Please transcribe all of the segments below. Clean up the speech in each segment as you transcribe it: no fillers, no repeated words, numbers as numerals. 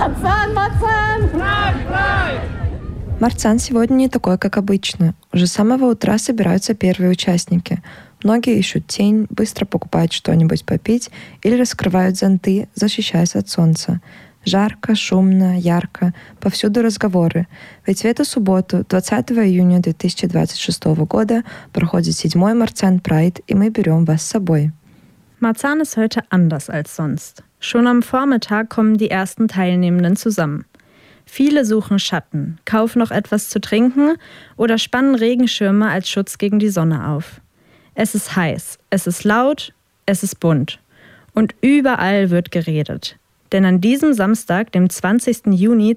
Марцан, Марцан! Марцан сегодня не такой, как обычно. Уже с самого утра собираются первые участники. Многие ищут тень, быстро покупают что-нибудь попить или раскрывают зонты, защищаясь от солнца. Жарко, шумно, ярко, повсюду разговоры. Ведь в эту субботу, 20 июня 2026 года, проходит 7-й Marzahn Pride, и мы берем вас с собой. Marzahn ist heute anders als sonst. Schon am Vormittag kommen die ersten Teilnehmenden zusammen. Viele suchen Schatten, kaufen noch etwas zu trinken oder spannen Regenschirme als Schutz gegen die Sonne auf. Es ist heiß, es ist laut, es ist bunt. Und überall wird geredet. Denn an diesem Samstag, dem 20. Juni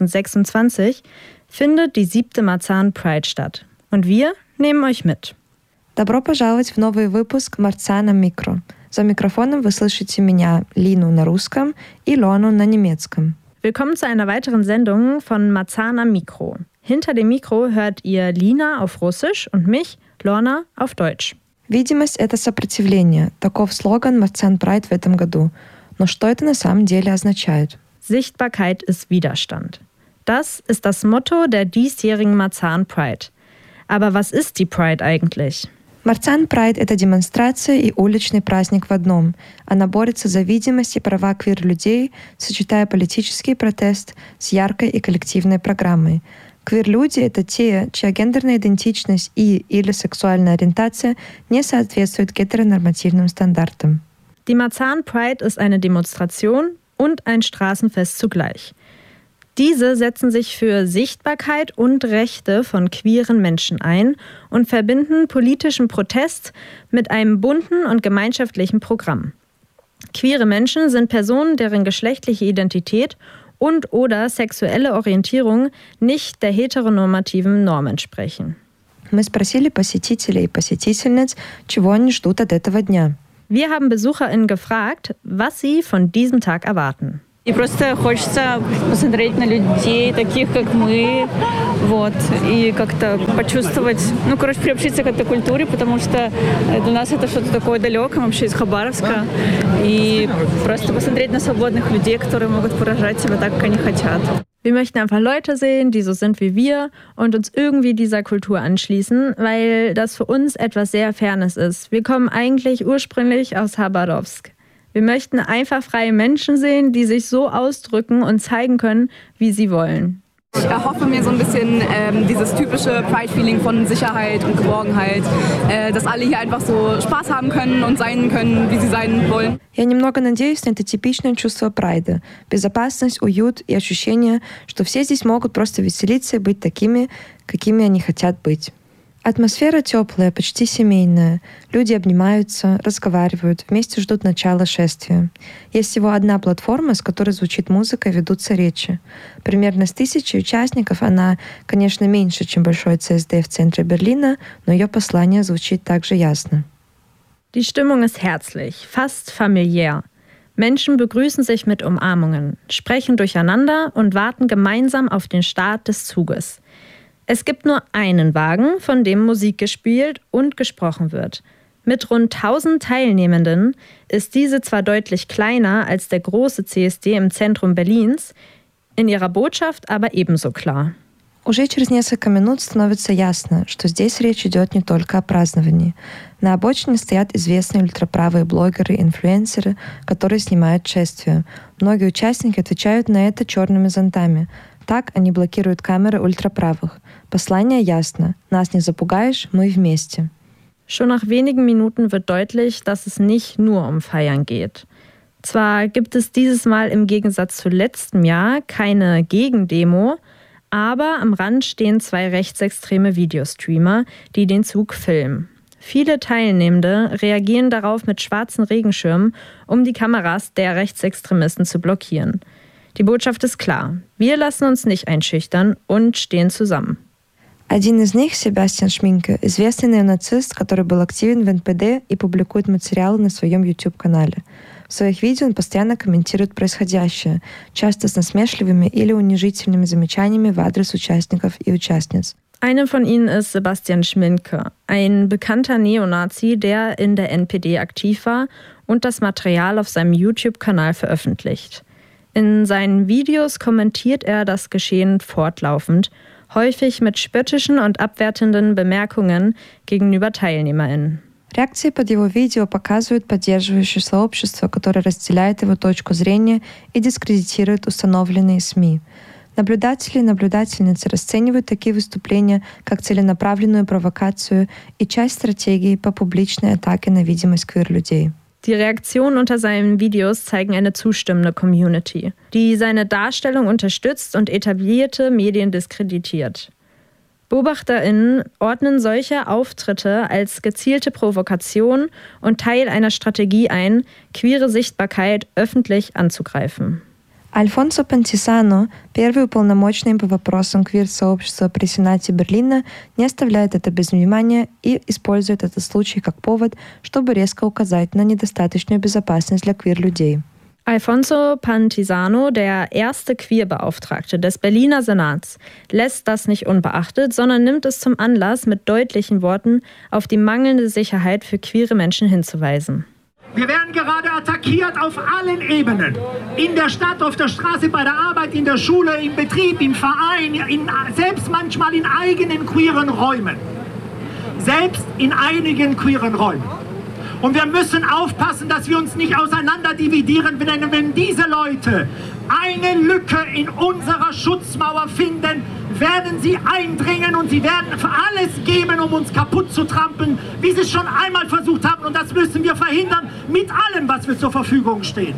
2026, findet die 7. Marzahn Pride statt. Und wir nehmen euch mit. Добро пожаловать в новый выпуск Marzahn Mikro. За микрофоном вы слышите меня, Linu, на русском и Lonu на немецком. Willkommen zu einer weiteren Sendung von Marzahn Mikro. Hinter dem Mikro hört ihr Lina auf Russisch und mich, Lorna, auf Deutsch. Видимость — это сопротивление. Таков слоган Marzahn Pride в этом году. Но что это на самом деле означает? Sichtbarkeit ist Widerstand. Das ist das Motto der diesjährigen Marzahn Pride. Aber was ist die Pride eigentlich? Marzahn Pride — это демонстрация и уличный праздник в одном. Она борется за видимость и права квир-людей, сочетая политический протест с яркой и коллективной программой. Квир-люди — это те, чья гендерная идентичность или сексуальная ориентация не соответствует гетеронормативным стандартам. Die Marzahn Pride ist eine Demonstration und ein Straßenfest zugleich. Diese setzen sich für Sichtbarkeit und Rechte von queeren Menschen ein und verbinden politischen Protest mit einem bunten und gemeinschaftlichen Programm. Queere Menschen sind Personen, deren geschlechtliche Identität und/oder sexuelle Orientierung nicht der heteronormativen Norm entsprechen. Мы спросили посетителей и посетительниц, чего они ждут от этого дня. Wir haben BesucherInnen gefragt, was sie von diesem Tag erwarten. И просто хочется посмотреть на людей, таких как мы, вот, и как-то почувствовать, приобщиться к этой культуре, потому что для нас это что-то такое далекое, вообще из Хабаровска, и просто посмотреть на свободных людей, которые могут выражать себя так, как они хотят. Wir möchten einfach Leute sehen, die so sind wie wir und uns irgendwie dieser Kultur anschließen, weil das für uns etwas sehr Fernes ist. Wir kommen eigentlich ursprünglich aus Chabarovsk. Wir möchten einfach freie Menschen sehen, die sich so ausdrücken und zeigen können, wie sie wollen. Ich erhoffe mir so ein bisschen dieses typische Pride-Feeling von Sicherheit und Geborgenheit, dass alle hier einfach so Spaß haben können und sein können, wie sie sein wollen. Я немного надеюсь на это типичное чувство прайда. Безопасность, уют и ощущение, что все здесь могут просто веселиться и быть такими, какими они хотят быть. Атмосфера теплая, почти семейная. Люди обнимаются, разговаривают, вместе ждут начала шествия. Есть всего одна платформа, с которой звучит музыка и ведутся речи. Примерно с 1000 участников она, конечно, меньше, чем большой ЦСД в центре Берлина, но ее послание звучит также ясно. Die Stimmung ist herzlich, fast familiär. Menschen begrüßen sich mit Umarmungen, sprechen durcheinander und warten gemeinsam auf den Start des Zuges. Es gibt nur einen Wagen, von dem Musik gespielt und gesprochen wird. Mit rund 1000 Teilnehmenden ist diese zwar deutlich kleiner als der große CSD im Zentrum Berlins, in ihrer Botschaft aber ebenso klar. Уже через несколько минут становится ясно, что здесь речь идет не только о праздновании. На обочине стоят известные ультраправые блогеры и инфлюенсеры, которые снимают шествие. Многие участники отвечают на это черными зонтами. Так они блокируют камеры ультраправых. Послание ясно. Нас не запугаешь, мы вместе. Schon nach wenigen Minuten wird deutlich, dass es nicht nur um Feiern geht. Zwar gibt es dieses Mal im Gegensatz zu letztem Jahr keine Gegendemo, aber am Rand stehen 2 rechtsextreme Videostreamer, die den Zug filmen. Viele Teilnehmende reagieren darauf mit schwarzen Regenschirmen, um die Kameras der Rechtsextremisten zu blockieren. Die Botschaft ist klar. Wir lassen uns nicht einschüchtern und stehen zusammen. Один из них, Себастьян Шминке, известный неонацист, который был активен в НПД и публикует материалы на своем YouTube-канале. В своих видео он постоянно комментирует происходящее, часто с насмешливыми или унижительными замечаниями в адрес участников и участниц. Einer von ihnen ist Sebastian Schminke, ein bekannter Neonazi, der in der NPD aktiv war und das Material auf seinem YouTube-Kanal veröffentlicht. In seinen Videos kommentiert er das Geschehen fortlaufend, häufig mit spöttischen und abwertenden Bemerkungen gegenüber TeilnehmerInnen. Реакции под его видео показывают поддерживающее сообщество, которое разделяет его точку зрения и дискредитирует установленные СМИ. Наблюдатели и наблюдательницы расценивают такие выступления как целенаправленную провокацию и часть стратегии по публичной атаке на видимость квир-людей. Die Reaktionen unter seinen Videos zeigen eine zustimmende Community, die seine Darstellung unterstützt und etablierte Medien diskreditiert. BeobachterInnen ordnen solche Auftritte als gezielte Provokation und Teil einer Strategie ein, queere Sichtbarkeit öffentlich anzugreifen. Альфонсо Пантисано, первый уполномоченный по вопросам квир-сообщества при Сенате Берлина, не оставляет это без внимания и использует этот случай как повод, чтобы резко указать на недостаточную безопасность для квир-людей. Alfonso Pantisano, der erste Queerbeauftragte des Berliner Senats, lässt das nicht unbeachtet, sondern nimmt es zum Anlass, mit deutlichen Worten auf die mangelnde Sicherheit für queere Menschen hinzuweisen. Wir werden gerade attackiert auf allen Ebenen. In der Stadt, auf der Straße, bei der Arbeit, in der Schule, im Betrieb, im Verein, selbst manchmal in eigenen queeren Räumen. Selbst in einigen queeren Räumen. Und wir müssen aufpassen, dass wir uns nicht auseinander dividieren, denn wenn diese Leute eine Lücke in unserer Schutzmauer finden, werden sie eindringen und sie werden alles geben, um uns kaputt zu trampeln, wie sie es schon einmal versucht haben. Und das müssen wir verhindern mit allem, was wir zur Verfügung stehen.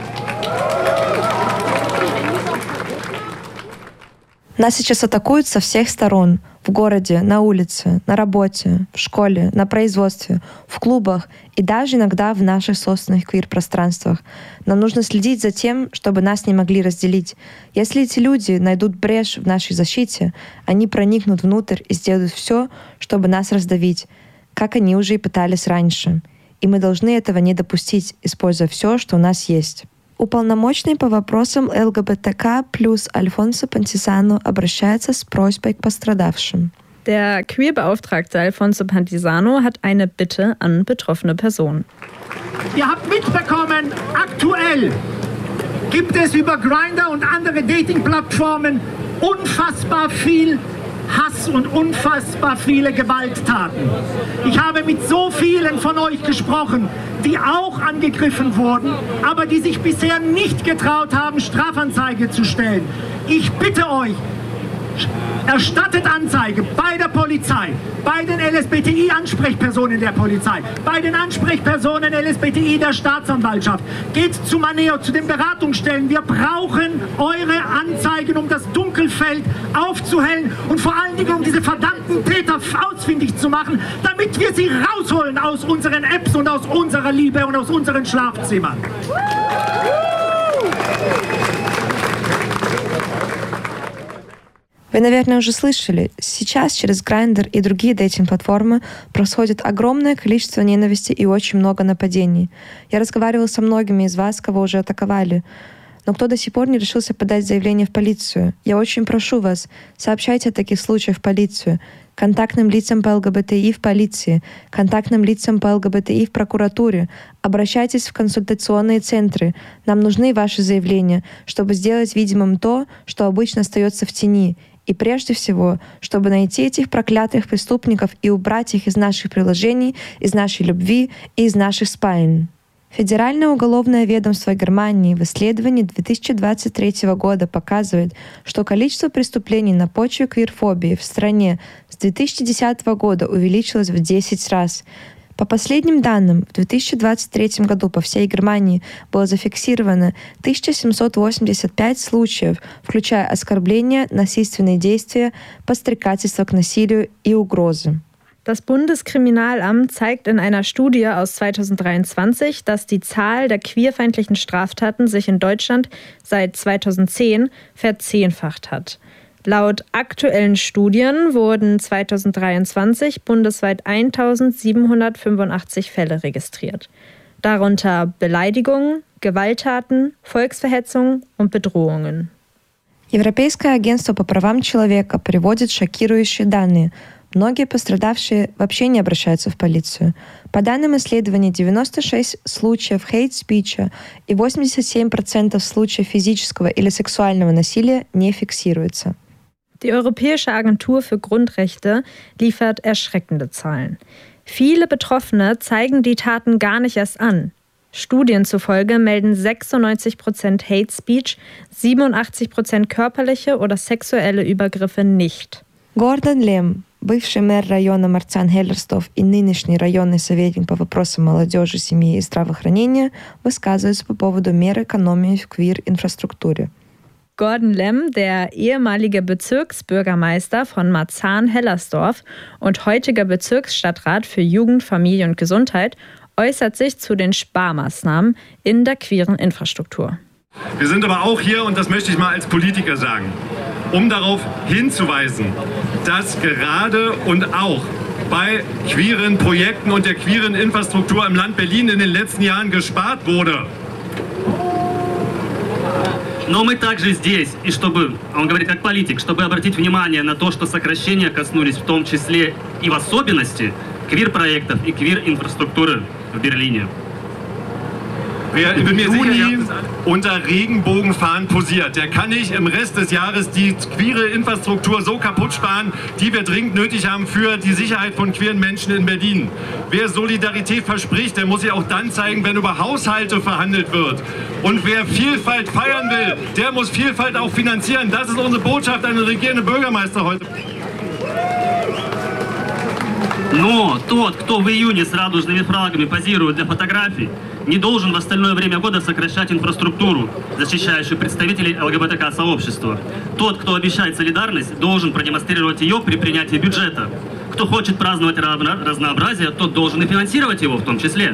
Нас сейчас атакуют со всех сторон. В городе, на улице, на работе, в школе, на производстве, в клубах и даже иногда в наших собственных квир-пространствах. Нам нужно следить за тем, чтобы нас не могли разделить. Если эти люди найдут брешь в нашей защите, они проникнут внутрь и сделают все, чтобы нас раздавить, как они уже и пытались раньше. И мы должны этого не допустить, используя все, что у нас есть. Уполномоченный по вопросам ЛГБТК плюс Альфонсо Пантисано обращается с просьбой к пострадавшим. Der Queerbeauftragte Alfonso Pantisano hat eine Bitte an betroffene Personen. Ihr habt mitbekommen, aktuell gibt es über Grindr und andere Dating-Plattformen unfassbar viel Hass und unfassbar viele Gewalttaten. Ich habe mit so vielen von euch gesprochen, die auch angegriffen wurden, aber die sich bisher nicht getraut haben, Strafanzeige zu stellen. Ich bitte euch, erstattet Anzeige bei der Polizei, bei den LSBTI-Ansprechpersonen der Polizei, bei den Ansprechpersonen LSBTI der Staatsanwaltschaft. Geht zu Maneo, zu den Beratungsstellen. Wir brauchen eure Anzeigen, um das Dunkelfeld aufzuhellen und vor allen Dingen, um diese verdammten Täter ausfindig zu machen, damit wir sie rausholen aus unseren Apps und aus unserer Liebe und aus unseren Schlafzimmern. Вы, наверное, уже слышали, сейчас через Grindr и другие дейтинг-платформы происходит огромное количество ненависти и очень много нападений. Я разговаривала со многими из вас, кого уже атаковали, но кто до сих пор не решился подать заявление в полицию. Я очень прошу вас, сообщайте о таких случаях в полицию, контактным лицам по ЛГБТИ в полиции, контактным лицам по ЛГБТИ в прокуратуре. Обращайтесь в консультационные центры. Нам нужны ваши заявления, чтобы сделать видимым то, что обычно остается в тени. И прежде всего, чтобы найти этих проклятых преступников и убрать их из наших приложений, из нашей любви и из наших спален. Федеральное уголовное ведомство Германии в исследовании 2023 года показывает, что количество преступлений на почве квирфобии в стране с 2010 года увеличилось в 10 раз. По последним данным, в 2023 году по всей Германии было зафиксировано 1785 случаев, включая оскорбления, насильственные действия, подстрекательство к насилию и угрозы. Das Bundeskriminalamt zeigt in einer Studie aus 2023, dass die Zahl der queerfeindlichen Straftaten sich in Deutschland seit 2010 verzehnfacht hat. Laut aktuellen Studien wurden 2023 bundesweit 1785 Fälle registriert. Darunter Beleidigungen, Gewalttaten, Volksverhetzung und Bedrohungen. Европейское агентство по правам человека приводит шокирующие данные. Многие пострадавшие вообще не обращаются в полицию. По данным исследований, 96 случаев хейт-спича и 87% случаев физического или сексуального насилия не фиксируются. Die Europäische Agentur für Grundrechte liefert erschreckende Zahlen. Viele Betroffene zeigen die Taten gar nicht erst an. Studien zufolge melden 96% Hate Speech, 87% körperliche oder sexuelle Übergriffe nicht. Гордон Лем, бывший мэр района Марцан-Хеллерсдорф и нынешний районный советник по вопросам молодежи, семьи и здравоохранения, высказывается по поводу мер экономии в queer-инфраструктуре. Gordon Lem, der ehemalige Bezirksbürgermeister von Marzahn-Hellersdorf und heutiger Bezirksstadtrat für Jugend, Familie und Gesundheit, äußert sich zu den Sparmaßnahmen in der queeren Infrastruktur. Wir sind aber auch hier, und das möchte ich mal als Politiker sagen, um darauf hinzuweisen, dass gerade und auch bei queeren Projekten und der queeren Infrastruktur im Land Berlin in den letzten Jahren gespart wurde. Но мы также здесь, и чтобы, он говорит как политик, чтобы обратить внимание на то, что сокращения коснулись в том числе и в особенности квир-проектов и квир-инфраструктуры в Berlin. Wer im Juni unter Regenbogenfahnen posiert, der kann nicht im Rest des Jahres die queere Infrastruktur so kaputt sparen, die wir dringend nötig haben für die Sicherheit von queeren Menschen in Berlin. Wer Solidarität verspricht, der muss sie auch dann zeigen, wenn über Haushalte verhandelt wird. Und wer Vielfalt feiern will, der muss Vielfalt auch finanzieren. Das ist unsere Botschaft an den regierenden Bürgermeister heute. Но тот, кто в июне с радужными флагами позирует для фотографий, не должен в остальное время года сокращать инфраструктуру, защищающую представителей ЛГБТК-сообщества. Тот, кто обещает солидарность, должен продемонстрировать ее при принятии бюджета. Кто хочет праздновать разнообразие, тот должен и финансировать его в том числе.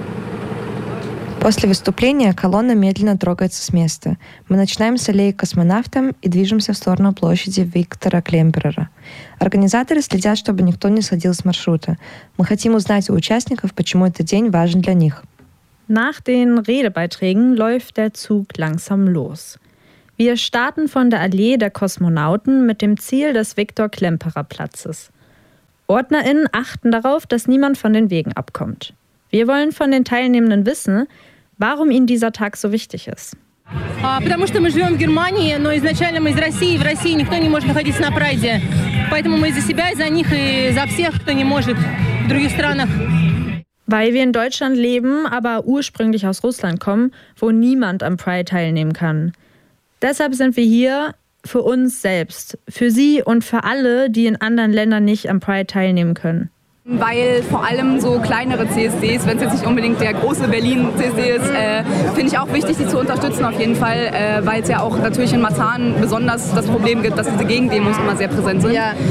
После выступления колонна медленно трогается с места. Мы начинаем с аллеи Космонавтам и движемся в сторону площади Виктора Клемперера. Организаторы следят, чтобы никто не сходил с маршрута. Мы хотим узнать у участников, почему этот день важен для них. Nach den Redebeiträgen läuft der Zug langsam los. Wir starten von der Allee der Kosmonauten mit dem Ziel des Viktor-Klemperer-Platzes. OrdnerInnen achten darauf, dass niemand von den Wegen abkommt. Wir wollen von den Teilnehmenden wissen, warum ihnen dieser Tag so wichtig ist. Потому что мы живем в Германии, но изначально мы из России. В России никто не может находиться на прайде. Поэтому мы за себя, и за них, и за всех, кто не может в других странах. Weil wir in Deutschland leben, aber ursprünglich aus Russland kommen, wo niemand am Pride teilnehmen kann. Deshalb sind wir hier für uns selbst, für Sie und für alle, die in anderen Ländern nicht am Pride teilnehmen können. Weil vor allem so kleinere CSDs, wenn es jetzt nicht unbedingt der große Berlin-CSD ist, finde ich auch wichtig, die zu unterstützen auf jeden Fall, weil es ja auch natürlich in Marzahn besonders das Problem gibt, dass diese Gegendemos immer sehr präsent sind. Ja.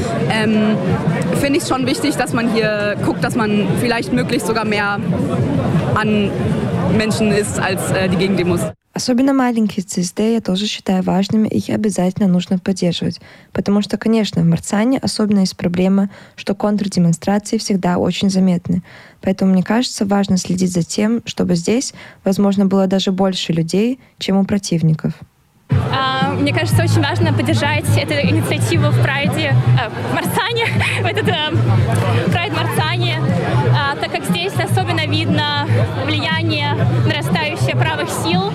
Finde ich schon wichtig, dass man hier guckt, dass man vielleicht möglichst sogar mehr an Menschen ist als die Gegendemos. Особенно маленькие CSD я тоже считаю важными, и их обязательно нужно поддерживать. Потому что, конечно, в Марцане особенно есть проблема, что контрдемонстрации всегда очень заметны. Поэтому, мне кажется, важно следить за тем, чтобы здесь, возможно, было даже больше людей, чем у противников. Мне кажется, очень важно поддержать эту инициативу в Прайде, в Марцане, в этот Прайд Марцане, так как здесь особенно видно влияние нарастающее правых сил.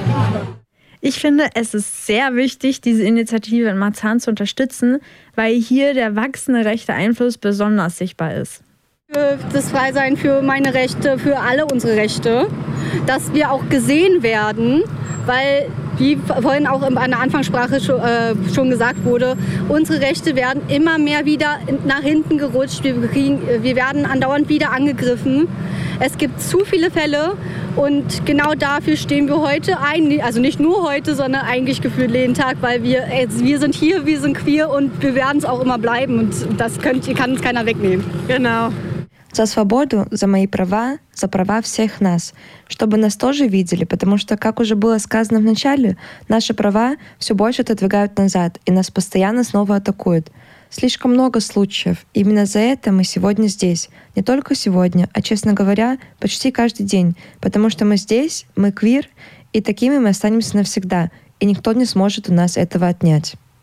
Ich finde, es ist sehr wichtig, diese Initiative in Marzahn zu unterstützen, weil hier der wachsende rechte Einfluss besonders sichtbar ist. Für das Freisein, für meine Rechte, für alle unsere Rechte, dass wir auch gesehen werden, weil, wie vorhin auch in der Anfangssprache schon gesagt wurde, unsere Rechte werden immer mehr wieder nach hinten gerutscht. Wir werden andauernd wieder angegriffen. Es gibt zu viele Fälle und genau dafür stehen wir heute ein. Also nicht nur heute, sondern eigentlich gefühlt jeden Tag, weil wir sind hier, wir sind queer und wir werden es auch immer bleiben. Und das kann uns keiner wegnehmen. Genau. За свободу, за мои права, за права всех нас. Чтобы нас тоже видели, потому что, как уже было сказано в начале, наши права все больше отодвигают назад, и нас постоянно снова атакуют. Слишком много случаев. Именно за это мы сегодня здесь. Не только сегодня, а, честно говоря, почти каждый день. Потому что мы здесь, мы квир, и такими мы останемся навсегда, и никто не сможет у нас этого отнять.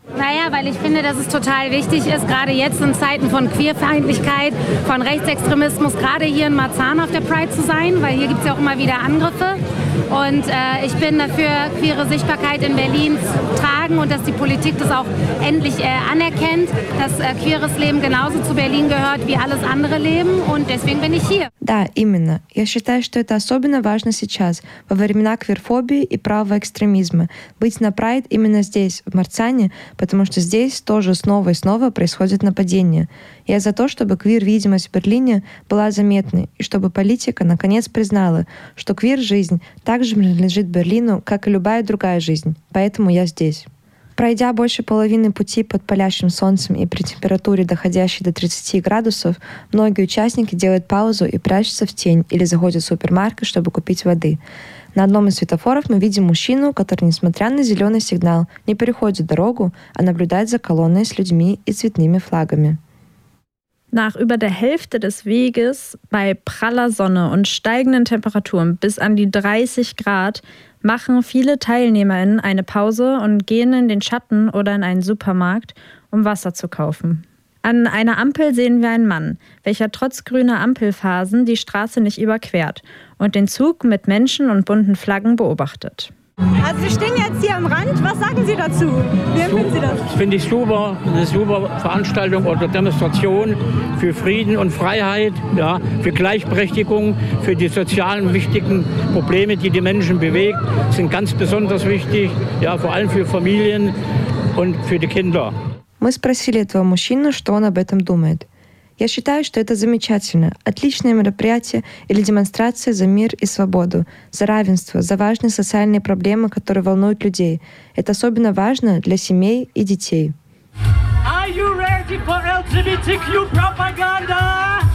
Naja, weil ich finde, dass es total wichtig ist, gerade jetzt in Zeiten von Queerfeindlichkeit, von Rechtsextremismus, gerade hier in Marzahn auf der Pride zu sein, weil hier gibt es ja auch immer wieder Angriffe. Und ich bin dafür, queere Sichtbarkeit in Berlin zu tragen und dass die Politik das auch endlich anerkennt, dass queeres Leben genauso zu Berlин gehört wie alles andere Leben. Und deswegen bin ich hier. Да, именно. Я считаю, что это особенно важно сейчас, во времена квирфобии и правого экстремизма. Быть на Прайд именно здесь, в Марцане, потому что здесь тоже снова и снова происходят нападения. Я за то, чтобы квир-видимость в Берлине была заметной, и чтобы политика наконец признала, что квир-жизнь также принадлежит Берлину, как и любая другая жизнь. Поэтому я здесь. Пройдя больше половины пути под палящим солнцем и при температуре, доходящей до 30 градусов, многие участники делают паузу и прячутся в тень или заходят в супермаркет, чтобы купить воды. На одном из светофоров мы видим мужчину, который, несмотря на зеленый сигнал, не переходит дорогу, а наблюдает за колонной с людьми и цветными флагами. Nach über der Hälfte des Weges bei praller Sonne und steigenden Temperaturen bis an die 30 Grad machen viele TeilnehmerInnen eine Pause und gehen in den Schatten oder in einen Supermarkt, um Wasser zu kaufen. An einer Ampel sehen wir einen Mann, welcher trotz grüner Ampelphasen die Straße nicht überquert und den Zug mit Menschen und bunten Flaggen beobachtet. Also wir stehen jetzt hier am Rand. Was sagen Sie dazu? Wie empfinden Sie das? Das finde ich super. Eine super Veranstaltung oder Demonstration für Frieden und Freiheit, ja, für Gleichberechtigung, für die sozialen wichtigen Probleme, die die Menschen bewegt, sind ganz besonders wichtig, ja, vor allem für Familien und für die Kinder. Мы спросили этого мужчину, что он об этом думает. Я считаю, что это замечательно, отличное мероприятие или демонстрация за мир и свободу, за равенство, за важные социальные проблемы, которые волнуют людей. Это особенно важно для семей и детей. Are you ready for LGBTQ propaganda?